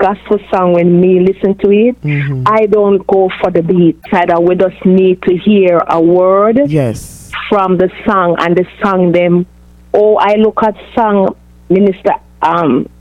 gospel song, when me listen to it, I don't go for the beat. Either we just need to hear a word from the song, and the song them. Oh, I look at song, Minister